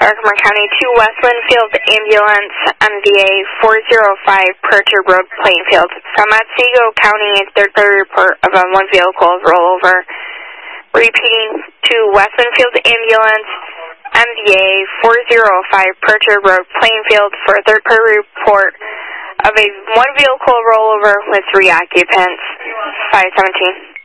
Herkimer County to West Linfield Ambulance, MVA 405 Pritchard Road, Plainfield. From Otsego County, third-party report of a one vehicle rollover. Repeating to West Linfield Ambulance, MVA 405 Pritchard Road, Plainfield for a third-party report of a one vehicle rollover with 3 occupants. 517.